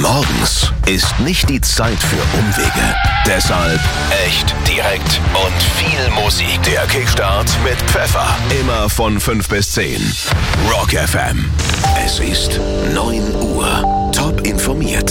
Morgens ist nicht die Zeit für Umwege. Deshalb echt direkt und viel Musik. Der Kickstart mit Pfeffer. Immer von 5 bis 10. Rock FM. Es ist 9 Uhr. Top informiert.